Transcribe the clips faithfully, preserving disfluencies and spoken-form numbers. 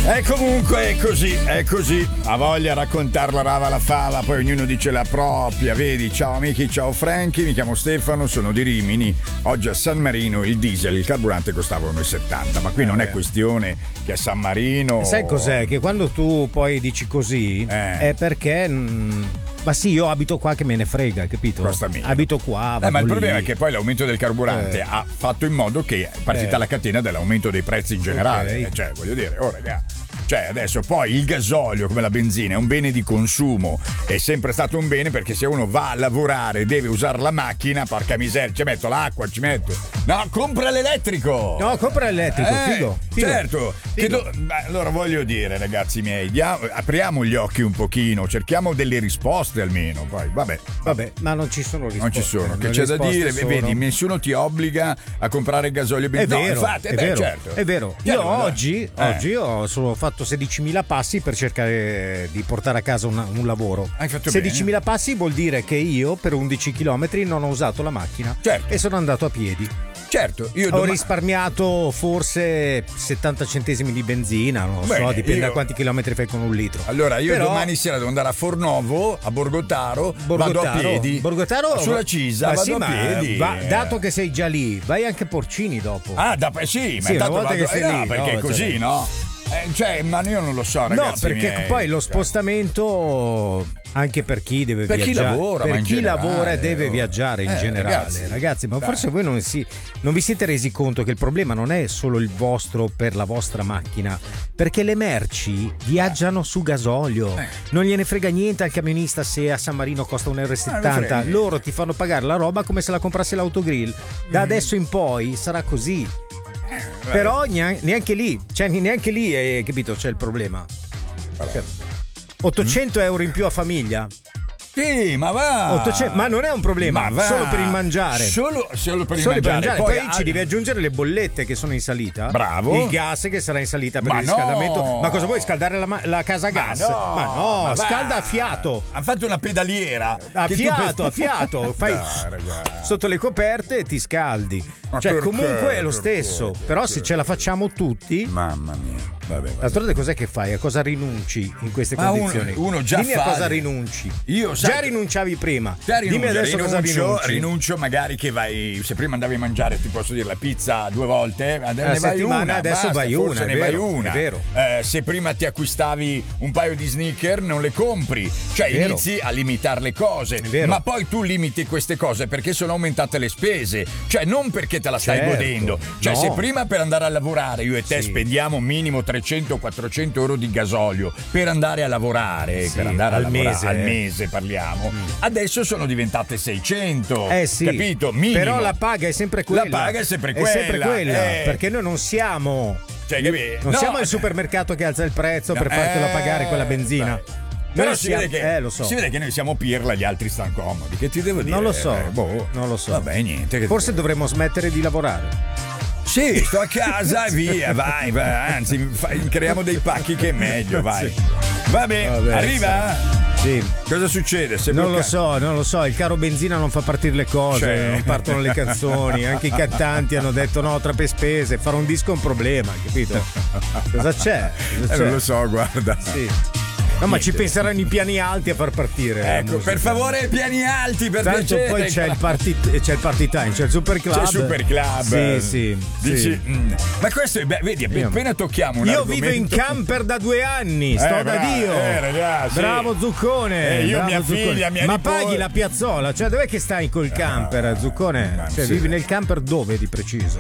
E comunque è così, è così. Ha voglia di raccontare la rava la fava, poi ognuno dice la propria. Vedi, ciao amici, ciao Franchi, mi chiamo Stefano, sono di Rimini. Oggi a San Marino il diesel, il carburante costava uno e settanta, ma qui non è questione che a San Marino... Sai cos'è? Che quando tu poi dici così eh. è perché... Mh, ma sì, io abito qua che me ne frega, capito? Costa meno. Abito qua. Eh, ma il lì. problema è che poi l'aumento del carburante eh. ha fatto in modo che è partita eh. la catena dell'aumento dei prezzi in generale. Okay. Cioè, voglio dire, oh ragazzi. Cioè adesso poi il gasolio come la benzina è un bene di consumo, è sempre stato un bene perché se uno va a lavorare deve usare la macchina, porca miseria, ci metto l'acqua, ci metto no, compra l'elettrico no, compra l'elettrico, eh, figo, figo certo figo. Che do... Beh, allora voglio dire ragazzi miei, diamo... apriamo gli occhi un pochino, cerchiamo delle risposte almeno, poi vabbè vabbè ma non ci sono risposte, non ci sono, che le c'è da dire sono... vedi, nessuno ti obbliga a comprare gasolio e è benzina. vero, No, infatti, è, eh beh, vero certo. è vero io Chiaro, oggi, eh. oggi ho solo fatto sedicimila passi per cercare di portare a casa una, un lavoro. Hai fatto sedicimila passi vuol dire che io per undici chilometri non ho usato la macchina, certo. E sono andato a piedi. Certo, io ho doma... risparmiato forse settanta centesimi di benzina, non lo Bene, so, dipende io... da quanti chilometri fai con un litro. Allora io Però... domani sera devo andare a Fornovo, a Borgotaro, Borgotaro, vado a piedi. Borgotaro sulla Cisa, ma vado sì, a ma piedi. Va, dato che sei già lì, vai anche a Porcini dopo. Ah, da, sì, ma sì, intanto una volta vado... che sei eh, no, lì, perché no, è così, cioè... no? Eh, cioè, ma io non lo so, ragazzi. No, perché miei. poi lo spostamento anche per chi deve per viaggiare, chi lavora, per ma in chi generale, lavora e deve oh. viaggiare in eh, generale, ragazzi, ragazzi ma dai. forse voi non, si, non vi siete resi conto che il problema non è solo il vostro per la vostra macchina, perché le merci viaggiano su gasolio, eh. non gliene frega niente al camionista se a San Marino costa un euro e settanta, eh, loro ti fanno pagare la roba come se la comprassi l'autogrill, da mm. adesso in poi sarà così. Eh, però neanche, neanche lì, cioè neanche lì hai capito c'è il problema. Cioè, ottocento mm. euro in più a famiglia. Sì, ma va. ottocento, ma non è un problema, ma solo per il mangiare. Solo, solo per il solo mangiare. Per mangiare. Poi, Poi, poi ci devi aggiungere le bollette che sono in salita. Bravo. Il gas che sarà in salita per ma il riscaldamento. No. Ma cosa vuoi scaldare la, la casa a gas? Ma no, ma no ma scalda a fiato. Ha fatto una pedaliera. A fiato, tu... a fiato. Fai Dai, sotto le coperte e ti scaldi. Ma cioè, perché? comunque è lo stesso. Perché? Però se ce la facciamo tutti. Mamma mia. Vabbè, vabbè. D'altronde cos'è che fai? A cosa rinunci in queste ma condizioni? Uno, uno già Dimmi fa... a cosa rinunci. Io già sai... rinunciavi prima. Già rinuncio, Dimmi adesso rinuncio, cosa rinunci. Rinuncio magari che vai, se prima andavi a mangiare, ti posso dire, la pizza due volte, ne vai settimana, una, adesso basta, vai forse una, ne è vai vero, una. È vero. Eh, se prima ti acquistavi un paio di sneaker non le compri, cioè Vero. inizi a limitare le cose, ma poi tu limiti queste cose perché sono aumentate le spese, cioè non perché te la stai certo. godendo, cioè no. se prima per andare a lavorare io e te sì. spendiamo minimo trecento quattrocento euro di gasolio per andare a lavorare, sì, per andare al a lavorare mese, al mese parliamo, mm. adesso sono diventate seicento, eh sì, capito? Minimo. Però la paga è sempre quella. La paga è sempre quella, è sempre quella eh. perché noi non siamo cioè, non no, siamo al supermercato che alza il prezzo no, per fartela eh, pagare quella benzina. Beh. Però si, siamo, vede che, eh, lo so. si vede che noi siamo pirla, gli altri stanno comodi. Che ti devo dire? Non lo so, eh, boh. non lo so. Vabbè, niente. Forse dovremmo smettere di lavorare. Sì, sto a casa e via, vai, vai. Anzi, fai, creiamo dei pacchi che è meglio, vai. Vabbè, Vabbè arriva? Sì. Cosa succede? Se non blocca... lo so, non lo so, il caro benzina non fa partire le cose, cioè... non partono le canzoni, anche i cantanti hanno detto no, troppe spese, fare un disco è un problema, capito? Cosa c'è? Cosa c'è? Eh, non lo so, guarda. Sì. No, ma ci penseranno i piani alti a far partire. Ecco, per favore, piani alti, per Tanto piacere. poi c'è il, party, c'è il party time, c'è il super club. C'è il super club. Sì, sì. Dici, sì. Mm. Ma questo è beh, vedi, Io, appena tocchiamo un Io argomento... vivo in camper da due anni, sto eh, da bravo, Dio. Eh, ragazzi. Bravo Zuccone. Eh, io, bravo mia Zuccone. figlia, mia Ma nipote... paghi la piazzola, cioè dov'è che stai col camper, ah, Zuccone? Cioè sì. Vivi nel camper dove di preciso?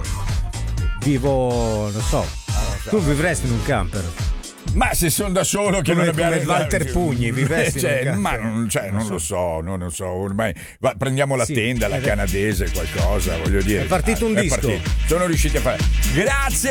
Vivo, non so. Ah, tu vivresti in un camper? Ma se sono da solo che come, non abbiamo come Walter Pugni vivessi cioè, ma non, cioè, non, non so. lo so, non lo so, ormai va, prendiamo la sì, tenda, la canadese, qualcosa, voglio dire. È partito un ah, disco. È partito. Sono riusciti a fare. Grazie.